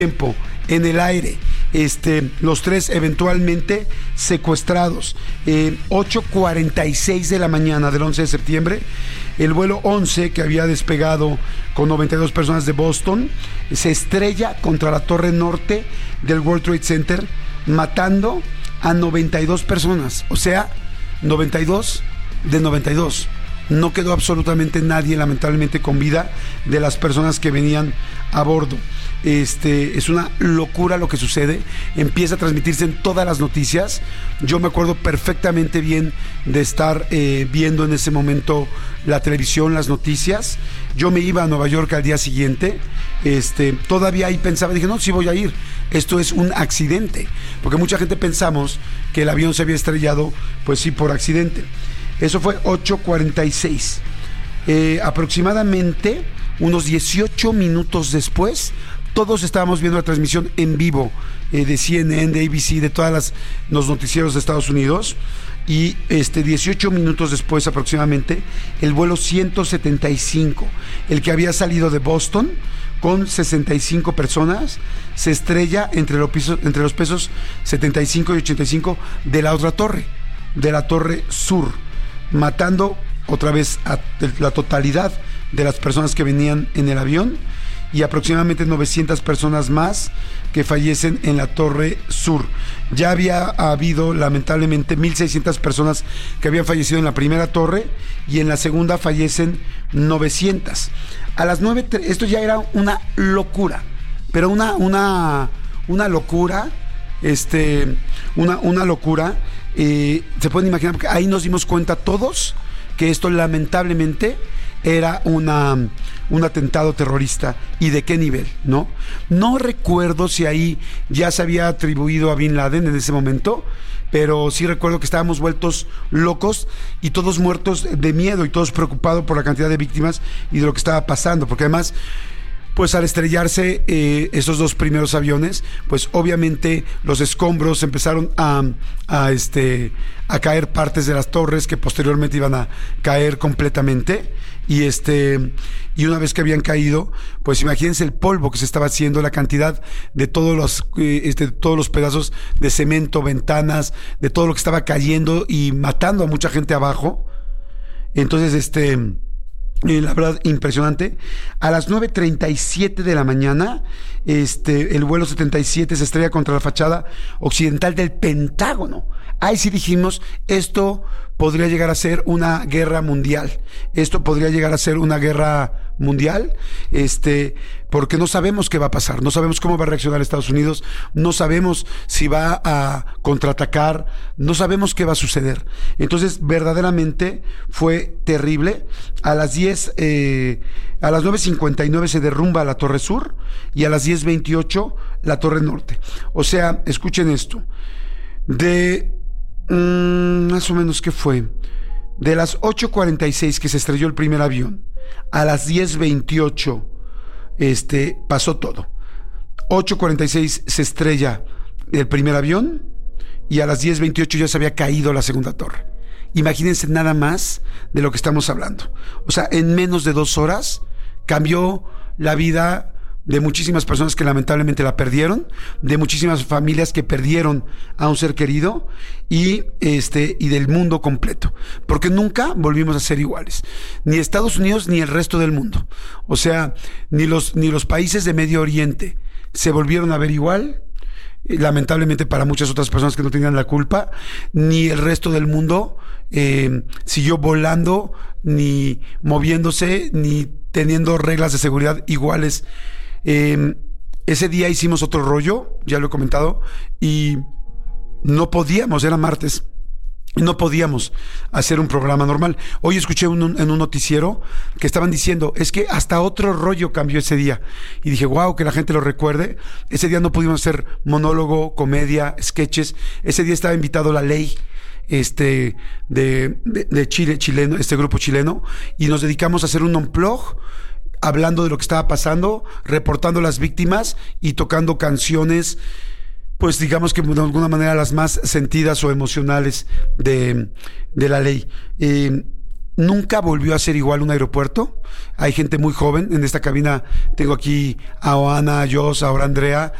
tiempo en el aire, los tres eventualmente secuestrados. 8:46 de la mañana del 11 de septiembre, el vuelo 11, que había despegado con 92 personas de Boston, se estrella contra la torre norte del World Trade Center, matando a 92 personas. O sea, 92 de 92. No quedó absolutamente nadie, lamentablemente, con vida de las personas que venían a bordo. Es una locura lo que sucede. Empieza a transmitirse en todas las noticias. Yo me acuerdo perfectamente bien de estar viendo en ese momento la televisión, las noticias. Yo me iba a Nueva York al día siguiente. Todavía ahí pensaba, dije, no, sí voy a ir. Esto es un accidente. Porque mucha gente pensamos que el avión se había estrellado, pues sí, por accidente. Eso fue 8:46. Aproximadamente unos 18 minutos después, todos estábamos viendo la transmisión en vivo de CNN, de ABC, de todos los noticieros de Estados Unidos. Y 18 minutos después aproximadamente, el vuelo 175, el que había salido de Boston con 65 personas, se estrella entre los pisos 75 y 85 de la otra torre, de la torre sur, matando otra vez a la totalidad de las personas que venían en el avión, y aproximadamente 900 personas más que fallecen en la torre sur. Ya había habido lamentablemente 1,600 personas que habían fallecido en la primera torre, y en la segunda fallecen 900. A las 9, esto ya era una locura, pero una locura, una locura. Se pueden imaginar, porque ahí nos dimos cuenta todos que esto lamentablemente era un atentado terrorista, y de qué nivel, ¿no? No recuerdo si ahí ya se había atribuido a Bin Laden en ese momento, pero sí recuerdo que estábamos vueltos locos y todos muertos de miedo y todos preocupados por la cantidad de víctimas y de lo que estaba pasando, porque además, pues al estrellarse esos dos primeros aviones, pues obviamente los escombros empezaron a caer partes de las torres, que posteriormente iban a caer completamente. Y una vez que habían caído, pues imagínense el polvo que se estaba haciendo, la cantidad de todos los pedazos de cemento, ventanas, de todo lo que estaba cayendo y matando a mucha gente abajo. Entonces, la verdad, impresionante. A las 9:37 de la mañana, el vuelo 77 se estrella contra la fachada occidental del Pentágono. Ahí sí dijimos, esto podría llegar a ser una guerra mundial. Esto podría llegar a ser una guerra mundial, porque no sabemos qué va a pasar, no sabemos cómo va a reaccionar Estados Unidos, no sabemos si va a contraatacar, no sabemos qué va a suceder. Entonces, verdaderamente fue terrible. A las 9:59 se derrumba la torre sur, y a las 10:28 la torre norte. O sea, escuchen esto. Más o menos, ¿qué fue? De las 8:46 que se estrelló el primer avión, a las 10:28 pasó todo. 8:46 se estrella el primer avión, y a las 10:28 ya se había caído la segunda torre. Imagínense nada más de lo que estamos hablando. O sea, en menos de 2 horas cambió la vida de muchísimas personas que lamentablemente la perdieron, de muchísimas familias que perdieron a un ser querido, y del mundo completo, porque nunca volvimos a ser iguales, ni Estados Unidos ni el resto del mundo. O sea, ni los países de Medio Oriente se volvieron a ver igual, lamentablemente para muchas otras personas que no tenían la culpa, ni el resto del mundo siguió volando, ni moviéndose, ni teniendo reglas de seguridad iguales. Ese día hicimos otro rollo, ya lo he comentado, y no podíamos, era martes, no podíamos hacer un programa normal. Hoy escuché en un noticiero que estaban diciendo, es que hasta otro rollo cambió ese día, y dije, wow, que la gente lo recuerde. Ese día no pudimos hacer monólogo, comedia, sketches. Ese día estaba invitado La Ley, de Chile, chileno, este grupo chileno, y nos dedicamos a hacer un unplug, hablando de lo que estaba pasando, reportando las víctimas y tocando canciones, pues digamos que de alguna manera las más sentidas o emocionales de La Ley. nunca volvió a ser igual un aeropuerto. Hay gente muy joven en esta cabina. Tengo aquí a Oana, a Jos, ahora a Andrea,